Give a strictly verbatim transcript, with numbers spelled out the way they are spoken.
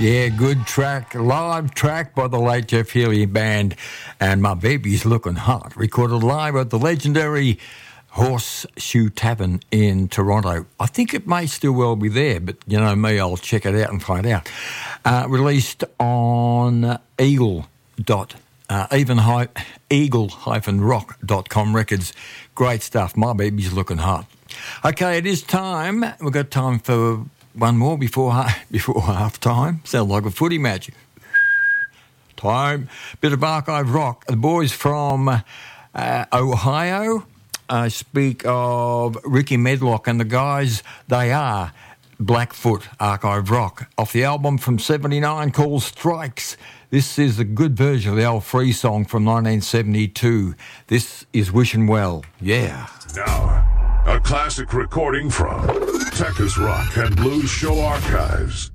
Yeah, good track, live track by the late Jeff Healey Band, and My Baby's Looking Hot, recorded live at the legendary Horseshoe Tavern in Toronto. I think it may still well be there, but you know me, I'll check it out and find out. Uh, released on Eagle dot uh, even hi- eagle dash rock dot com records. Great stuff. My Baby's Looking Hot. Okay, it is time. We've got time for one more before before half time. Sounds like a footy match. Time. Bit of archive rock. The boys from uh, Ohio. I speak of Ricky Medlock and the guys. They are Blackfoot Archive Rock. Off the album from seventy-nine called Strikes. This is a good version of the old Free song from nineteen seventy-two. This is Wishing Well. Yeah. Now, a classic recording from Texas Rock and Blues Show Archives.